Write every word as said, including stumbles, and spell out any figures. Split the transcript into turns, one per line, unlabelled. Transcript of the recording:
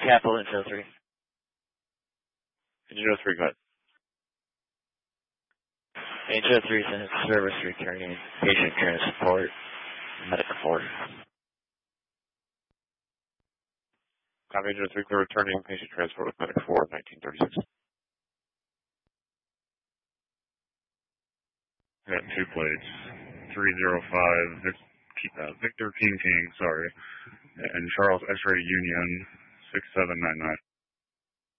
Capital H O three.
H O three, go ahead.
H O three is in service returning patient transport, medical four.
Copy H O three, clear returning patient transport with medic four, nineteen thirty-six. I got two plates. three zero five, Vic, uh, Victor King King, sorry. And Charles X-ray Union, six seven nine nine.